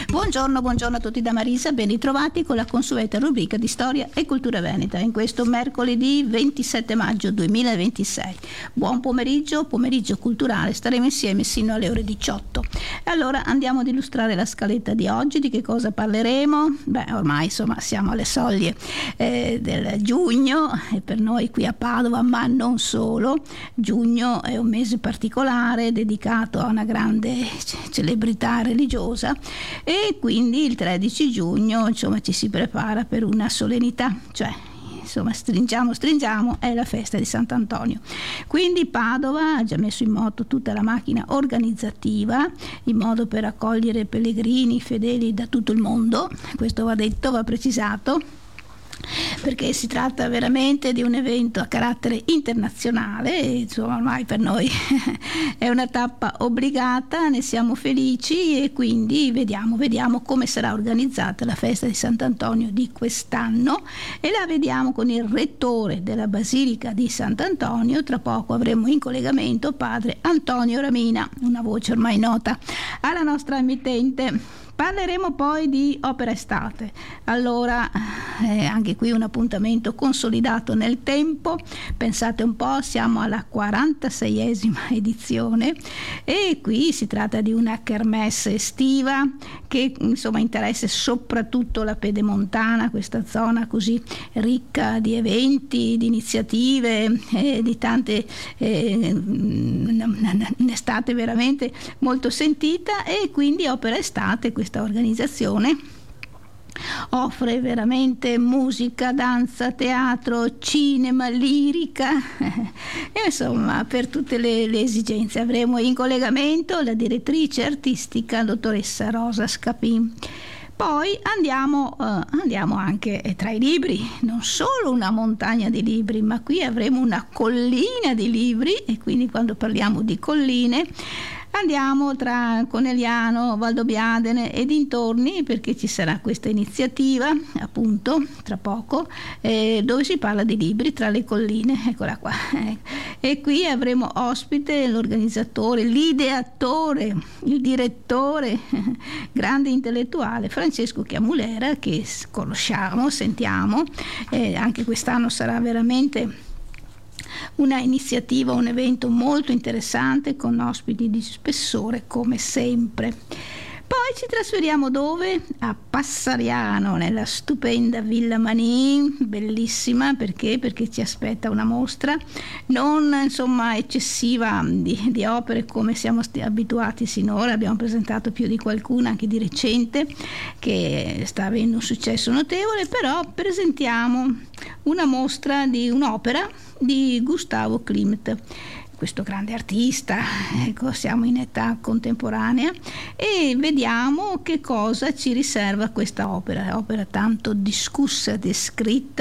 Buongiorno a tutti da Marisa, ben ritrovati con la consueta rubrica di storia e cultura veneta in questo mercoledì 27 maggio 2026. Buon pomeriggio culturale, staremo insieme sino alle ore 18. E allora andiamo ad illustrare la scaletta di oggi, di che cosa parleremo? Ormai insomma siamo alle soglie del giugno e per noi qui a Padova, ma non solo. Giugno è un mese particolare dedicato a una grande celebrità religiosa e quindi il 13 giugno insomma ci si prepara per una solennità, cioè insomma stringiamo, è la festa di Sant'Antonio. Quindi Padova ha già messo in moto tutta la macchina organizzativa in modo per accogliere pellegrini fedeli da tutto il mondo. Questo va detto, va precisato, perché si tratta veramente di un evento a carattere internazionale e insomma ormai per noi è una tappa obbligata, ne siamo felici e quindi vediamo come sarà organizzata la festa di Sant'Antonio di quest'anno e la vediamo con il rettore della Basilica di Sant'Antonio. Tra poco avremo in collegamento padre Antonio Ramina, una voce ormai nota alla nostra emittente. Parleremo poi di opera estate, allora anche qui un appuntamento consolidato nel tempo, pensate un po', siamo alla 46esima edizione e qui si tratta di una kermesse estiva che insomma interessa soprattutto la Pedemontana, questa zona così ricca di eventi, di iniziative, di tante, un'estate veramente molto sentita e quindi opera estate, questa organizzazione offre veramente musica, danza, teatro, cinema, lirica e insomma per tutte le esigenze. Avremo in collegamento la direttrice artistica dottoressa Rosa Scapin. Poi andiamo anche tra i libri, non solo una montagna di libri, ma qui avremo una collina di libri e quindi quando parliamo di colline andiamo tra Conegliano, Valdobbiadene e dintorni perché ci sarà questa iniziativa appunto tra poco dove si parla di libri tra le colline, eccola qua. E qui avremo ospite l'organizzatore, l'ideatore, il direttore, grande intellettuale Francesco Chiamulera che conosciamo, sentiamo, anche quest'anno sarà veramente una iniziativa, un evento molto interessante con ospiti di spessore come sempre. Poi ci trasferiamo dove? A Passariano, nella stupenda Villa Manin, bellissima, perché ci aspetta una mostra non insomma eccessiva di opere come siamo abituati sinora. Abbiamo presentato più di qualcuna anche di recente che sta avendo un successo notevole, però presentiamo una mostra di un'opera di Gustavo Klimt, questo grande artista, ecco, siamo in età contemporanea e vediamo che cosa ci riserva questa opera tanto discussa, descritta